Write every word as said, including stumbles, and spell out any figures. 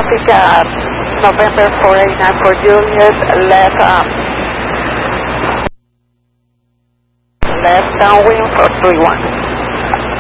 traffic at November four eighty-nine for Julius, left, um, left downwind for three one.